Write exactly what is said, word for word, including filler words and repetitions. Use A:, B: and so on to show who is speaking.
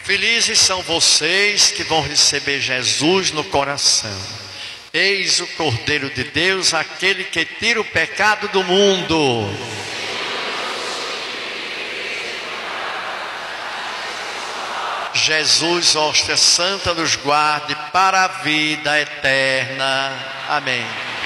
A: Felizes são vocês que vão receber Jesus no coração. Eis o Cordeiro de Deus, aquele que tira o pecado do mundo. Jesus, hóstia santa, nos guarde para a vida eterna. Amém.